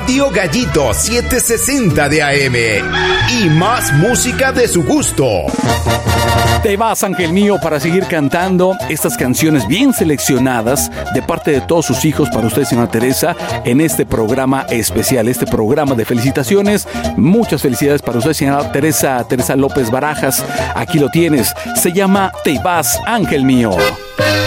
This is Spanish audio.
Radio Gallito 760 de AM. Y más música de su gusto. Te vas, ángel mío, para seguir cantando estas canciones bien seleccionadas de parte de todos sus hijos para usted, señora Teresa, en este programa especial, este programa de felicitaciones. Muchas felicidades para usted, señora Teresa López Barajas. Aquí lo tienes. Se llama Te vas, ángel mío.